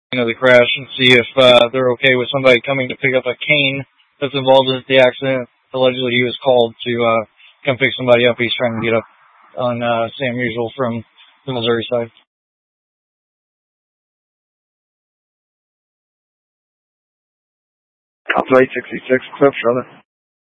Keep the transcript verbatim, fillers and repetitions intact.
of the crash and see if uh, they're okay with somebody coming to pick up a cane that's involved in the accident. Allegedly, he was called to uh, come pick somebody up. He's trying to get up on uh, Sam Musial from the Missouri side. Alpha eight sixty-six, Cliff, brother.